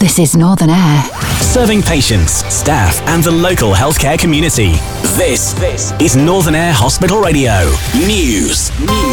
This is Northern Air. Serving patients, staff and the local healthcare community. This is Northern Air Hospital Radio. News.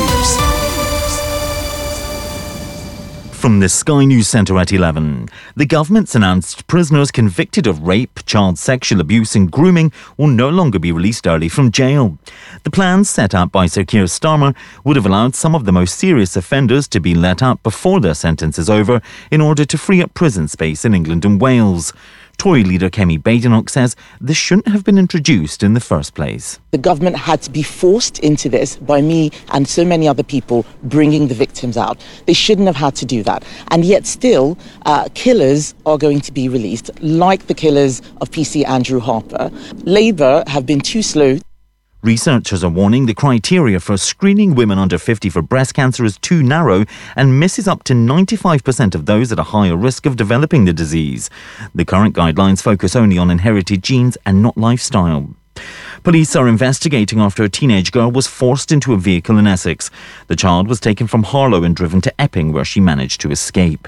From the Sky News Centre at 11. The government's announced prisoners convicted of rape, child sexual abuse and grooming will no longer be released early from jail. The plans set out by Sir Keir Starmer would have allowed some of the most serious offenders to be let out before their sentence is over in order to free up prison space in England and Wales. Tory leader Kemi Badenoch says this shouldn't have been introduced in the first place. The government had to be forced into this by me and so many other people bringing the victims out. They shouldn't have had to do that. And yet still, killers are going to be released, like the killers of PC Andrew Harper. Labour have been too slow. Researchers are warning the criteria for screening women under 50 for breast cancer is too narrow and misses up to 95% of those at a higher risk of developing the disease. The current guidelines focus only on inherited genes and not lifestyle. Police are investigating after a teenage girl was forced into a vehicle in Essex. The child was taken from Harlow and driven to Epping, where she managed to escape.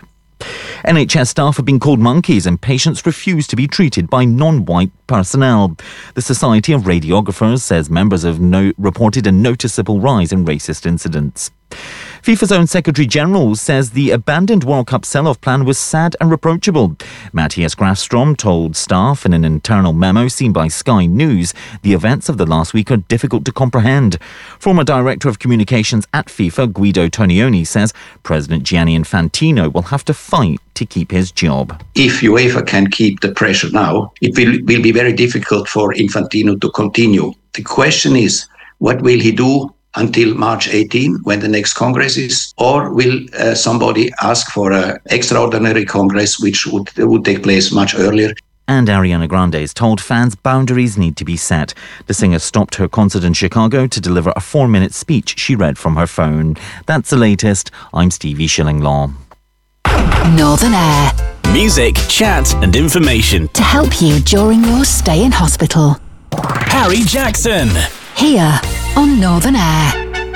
NHS staff have been called monkeys and patients refuse to be treated by non-white personnel. The Society of Radiographers says members have reported a noticeable rise in racist incidents. FIFA's own Secretary-General says the abandoned World Cup sell-off plan was sad and reproachable. Matthias Grafstrom told staff in an internal memo seen by Sky News the events of the last week are difficult to comprehend. Former Director of Communications at FIFA, Guido Tonioni, says President Gianni Infantino will have to fight to keep his job. If UEFA can keep the pressure now, it will be very difficult for Infantino to continue. The question is, what will he do until March 18, when the next Congress is? Or will somebody ask for an extraordinary Congress, which would take place much earlier? And Ariana Grande is told fans boundaries need to be set. The singer stopped her concert in Chicago to deliver a 4-minute speech she read from her phone. That's the latest. I'm Stevie Shillinglaw. Northern Air. Music, chat and information To help you during your stay in hospital. Harry Jackson. Here on Northern Air.